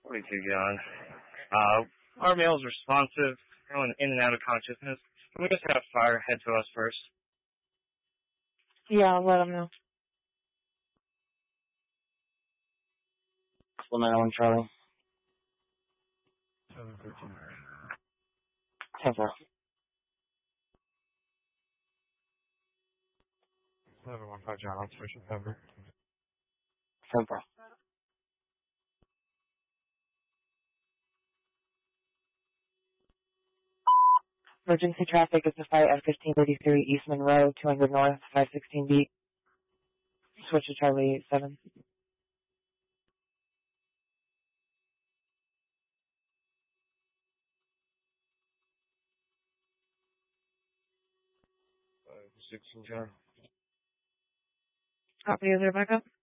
42, John. Our male is responsive, going in and out of consciousness. Can we just have fire head to us first? Yeah, I'll let him know. 901 Charlie. 713. 10-4. 715, John. I'll switch it over. 10-4. Emergency traffic is to fire at 1533 East Monroe, 200 North, 516 beat. Switch to Charlie 7. Sixteen, John. Copy, is there backup?